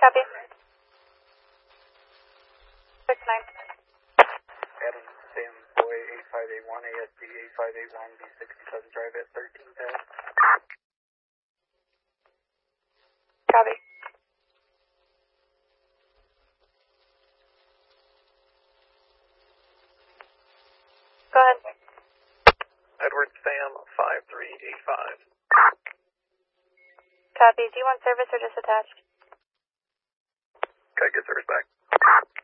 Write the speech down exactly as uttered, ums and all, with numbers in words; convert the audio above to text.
Copy. six nine. Adam, Sam, Boy, eight five eight one, A S D eight five eight one, B sixty-seven, drive at thirteen ten. Copy. Go ahead. Edward, Sam, five three eight five. Copy. Do you want service or just attached? Okay, get service back.